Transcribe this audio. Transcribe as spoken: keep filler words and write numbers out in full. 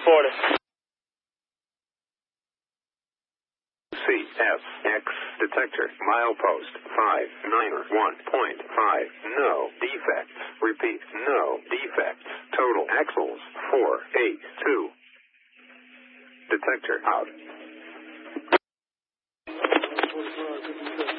forty. C F X detector milepost five nine one point five. No defects. Repeat, no defects. Total axles four eight two. Detector out.